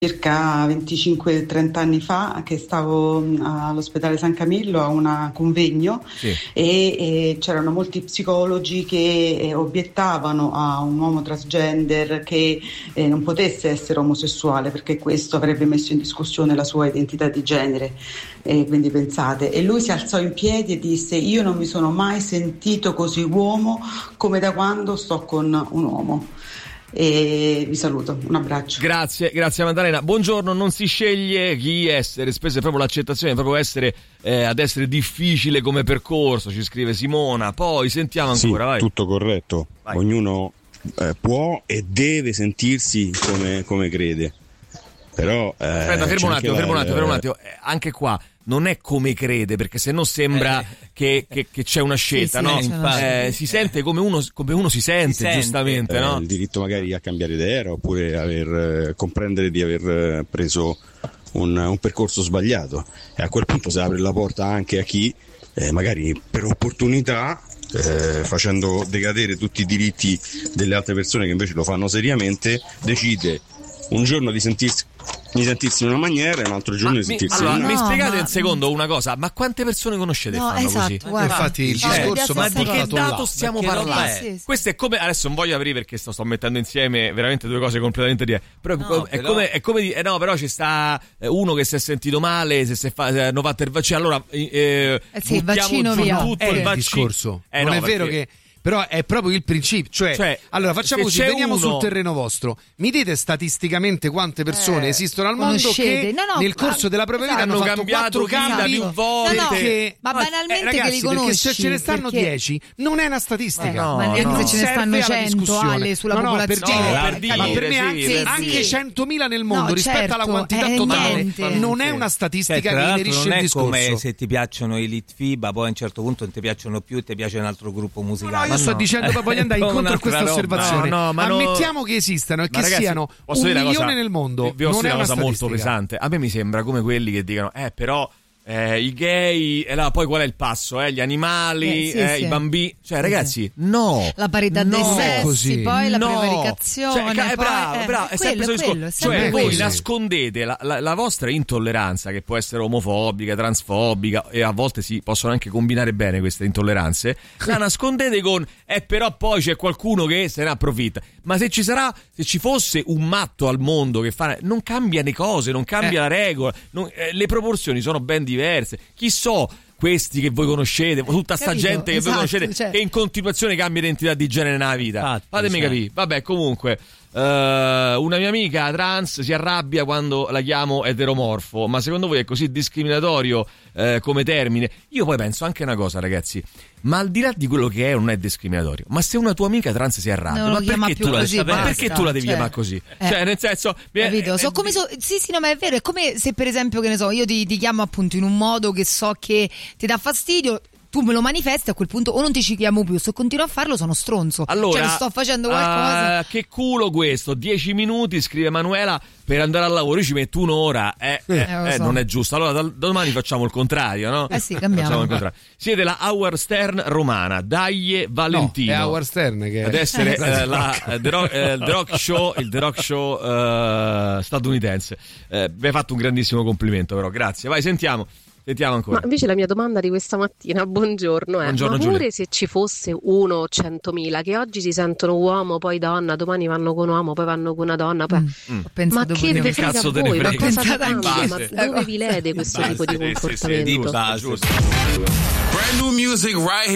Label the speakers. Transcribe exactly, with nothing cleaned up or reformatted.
Speaker 1: circa venticinque trenta anni fa, che stavo all'ospedale San Camillo a un convegno, sì. e, e c'erano molti psicologi che eh, obiettavano a un uomo transgender che eh, non potesse essere omosessuale, perché questo avrebbe messo in discussione la sua identità di genere. E quindi pensate, e lui si alzò in piedi e disse: io non mi sono mai sentito così uomo come da quando sto con un uomo. E vi saluto, un abbraccio.
Speaker 2: Grazie, grazie Maddalena. Buongiorno, non si sceglie chi essere, spesso è proprio l'accettazione, è proprio essere eh, ad essere difficile come percorso, ci scrive Simona. Poi sentiamo ancora,
Speaker 3: sì,
Speaker 2: vai.
Speaker 3: Tutto corretto,
Speaker 2: vai.
Speaker 3: Ognuno eh, può e deve sentirsi come, come crede. Però eh,
Speaker 2: aspetta, fermo un attimo,
Speaker 3: la,
Speaker 2: fermo un attimo, fermo un attimo. Eh, anche qua non è come crede, perché se no sembra eh. che, che, che c'è una scelta, sì, sì, no? Eh, si sente come uno, come uno si sente, si giustamente,
Speaker 3: sente.
Speaker 2: no?
Speaker 3: Eh, il diritto magari a cambiare idea, oppure aver eh, comprendere di aver preso un, un percorso sbagliato, e a quel punto si apre la porta anche a chi eh, magari per opportunità, eh, facendo decadere tutti i diritti delle altre persone che invece lo fanno seriamente, decide un giorno di sentirsi di sentirsi in una maniera e un altro giorno
Speaker 2: ma
Speaker 3: di sentirsi
Speaker 2: mi, allora,
Speaker 3: in un'altra.
Speaker 2: Mi spiegate
Speaker 3: ma...
Speaker 2: un secondo una cosa, ma quante persone conoscete
Speaker 4: no,
Speaker 2: che fanno
Speaker 4: esatto,
Speaker 2: così?
Speaker 4: Guarda,
Speaker 5: infatti il
Speaker 4: no,
Speaker 5: discorso
Speaker 2: ma di che dato
Speaker 5: là.
Speaker 2: stiamo parlando?
Speaker 4: Sì, sì.
Speaker 2: Questo è come, adesso non voglio aprire perché sto, sto mettendo insieme veramente due cose completamente diverse, però,
Speaker 4: no,
Speaker 2: è,
Speaker 4: però...
Speaker 2: come, è come di, eh no, però ci sta uno che si è sentito male, se si è fa, hanno fatto il vaccino, allora eh,
Speaker 4: eh sì, il vaccino via.
Speaker 2: tutto
Speaker 5: è
Speaker 2: il,
Speaker 5: il
Speaker 2: vaccino.
Speaker 5: discorso
Speaker 2: Eh
Speaker 5: non
Speaker 2: no,
Speaker 5: è vero
Speaker 2: perché...
Speaker 5: che però è proprio il principio, cioè,
Speaker 2: cioè
Speaker 5: allora facciamo così, veniamo
Speaker 2: uno...
Speaker 5: sul terreno vostro, mi dite statisticamente quante persone
Speaker 4: eh,
Speaker 5: esistono al mondo che no, no, nel corso della propria vita
Speaker 2: hanno
Speaker 5: hanno fatto
Speaker 2: cambiato
Speaker 5: quattro cambi
Speaker 2: più volte,
Speaker 4: no, no,
Speaker 5: perché,
Speaker 4: ma banalmente
Speaker 5: eh, ragazzi,
Speaker 4: che li conosci,
Speaker 5: perché se ce ne stanno
Speaker 4: perché...
Speaker 5: dieci non è una statistica,
Speaker 4: eh, no,
Speaker 5: ma
Speaker 4: e
Speaker 5: no,
Speaker 4: se ce ne stanno cento Ale sulla
Speaker 5: no, no,
Speaker 4: popolazione,
Speaker 5: per dire,
Speaker 2: no, per dire,
Speaker 5: ma per me
Speaker 2: sì,
Speaker 5: anche,
Speaker 2: sì,
Speaker 5: anche
Speaker 4: sì.
Speaker 5: centomila nel mondo
Speaker 4: no,
Speaker 5: rispetto
Speaker 4: certo,
Speaker 5: alla quantità
Speaker 4: è
Speaker 5: totale
Speaker 4: niente.
Speaker 5: non è una statistica
Speaker 6: cioè,
Speaker 5: che inerisce
Speaker 6: non
Speaker 5: il
Speaker 6: è
Speaker 5: discorso.
Speaker 6: Come se ti piacciono i Litfiba, poi a un certo punto non ti piacciono più e ti piace un altro gruppo musicale.
Speaker 5: No, io sto dicendo poi voglio andare incontro a questa osservazione.
Speaker 2: No, no, ma
Speaker 5: ammettiamo
Speaker 2: no...
Speaker 5: che esistano e che
Speaker 2: ragazzi,
Speaker 5: siano un milione
Speaker 2: cosa,
Speaker 5: nel mondo.
Speaker 2: Vi posso
Speaker 5: non
Speaker 2: dire
Speaker 5: è
Speaker 2: una
Speaker 5: una
Speaker 2: cosa molto pesante. A me mi sembra come quelli che dicono eh però eh, i gay e là poi qual è il passo? Eh? Gli animali,
Speaker 4: eh, sì,
Speaker 2: eh,
Speaker 4: sì.
Speaker 2: i bambini, cioè ragazzi, no,
Speaker 4: la parità
Speaker 2: no,
Speaker 4: dei sessi,
Speaker 5: così.
Speaker 4: poi la
Speaker 2: no.
Speaker 4: prevaricazione,
Speaker 2: cioè, è
Speaker 4: poi,
Speaker 2: bravo,
Speaker 4: eh,
Speaker 2: bravo, è sempre
Speaker 4: quello,
Speaker 2: questo
Speaker 4: quello,
Speaker 2: discorso.
Speaker 4: sempre
Speaker 2: Cioè voi
Speaker 5: così.
Speaker 2: nascondete la, la, la vostra intolleranza, che può essere omofobica, transfobica, e a volte si possono anche combinare bene queste intolleranze, la nascondete con eh però poi c'è qualcuno che se ne approfitta. Ma se ci sarà, se ci fosse un matto al mondo che fa, non cambia le cose, non cambia eh. la regola, non, eh, le proporzioni sono ben diverse. Chi so, questi che voi conoscete, tutta sta
Speaker 4: Capito?
Speaker 2: gente che
Speaker 4: esatto,
Speaker 2: voi conoscete,
Speaker 4: cioè...
Speaker 2: che in continuazione cambia identità di genere nella vita.
Speaker 6: Infatti,
Speaker 2: Fatemi
Speaker 6: cioè.
Speaker 2: capire. Vabbè, comunque, uh, una mia amica trans si arrabbia quando la chiamo eteromorfo, ma secondo voi è così discriminatorio uh, come termine? Io poi penso anche una cosa, ragazzi, ma al di là di quello che è, non è discriminatorio. Ma se una tua amica trans si arrabbia, ma perché, tu la,
Speaker 4: così,
Speaker 2: ma
Speaker 4: basta,
Speaker 2: perché tu la devi
Speaker 4: cioè,
Speaker 2: chiamare così?
Speaker 4: Eh,
Speaker 2: cioè, nel senso,
Speaker 4: capito?
Speaker 2: Eh,
Speaker 4: So come so, sì, sì, no, ma è vero. È come se, per esempio, che ne so, io ti, ti chiamo appunto in un modo che so che ti dà fastidio. Tu me lo manifesti, a quel punto o non ti ci chiamo più, se continuo a farlo sono stronzo.
Speaker 2: Allora,
Speaker 4: cioè sto facendo qualcosa.
Speaker 2: Uh, che culo questo, dieci minuti, scrive Manuela, per andare al lavoro, io ci metto un'ora, eh, eh,
Speaker 4: eh,
Speaker 2: eh
Speaker 4: so.
Speaker 2: non è giusto. Allora da, domani facciamo il contrario, no?
Speaker 4: Eh sì, cambiamo.
Speaker 2: Facciamo il contrario. Siete la Howard Stern romana, Daglie Valentino.
Speaker 5: No, è Howard Stern che
Speaker 2: ad essere eh, la, eh, The, Rock, eh, The Rock Show, il The Rock Show eh, statunitense. Eh, vi hai fatto un grandissimo complimento, però, grazie. Vai, sentiamo. Sentiamo ancora.
Speaker 7: Ma invece la mia domanda di questa mattina, buongiorno, è
Speaker 2: Buongiorno,
Speaker 7: ma pure
Speaker 2: Giulia.
Speaker 7: se ci fosse uno o centomila che oggi si sentono uomo, poi donna, domani vanno con uomo, poi vanno con una donna, poi...
Speaker 4: Mm. Ho pensato
Speaker 7: ma che
Speaker 4: pure
Speaker 7: ve
Speaker 4: io.
Speaker 7: frega
Speaker 2: cazzo
Speaker 7: a
Speaker 2: te ne
Speaker 7: voi, ma
Speaker 2: frega?
Speaker 7: cosa
Speaker 4: Pensate
Speaker 7: cambia,
Speaker 4: anch'io.
Speaker 7: ma dove vi lede questo tipo di
Speaker 2: Sì, sì, sì,
Speaker 7: comportamento?
Speaker 2: giusto, giusto.
Speaker 8: Brand new music right